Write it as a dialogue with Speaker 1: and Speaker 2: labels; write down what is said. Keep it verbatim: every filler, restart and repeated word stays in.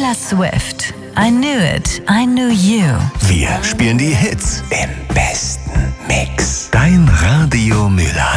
Speaker 1: Taylor Swift. I knew it, I knew you.
Speaker 2: Wir spielen die Hits im besten Mix. Dein Radio Müller.